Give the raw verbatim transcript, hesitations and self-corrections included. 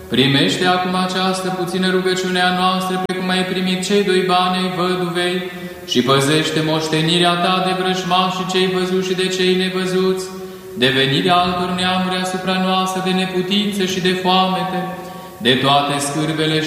Primește acum această puțină rugăciune a noastră, precum ai primit cei doi bani ai văduvei, și păzește moștenirea ta de vrăjmași și cei văzuți și de cei nevăzuți, de venirea altor neamuri asupra noastră, de neputință și de foamete, de toate scârbele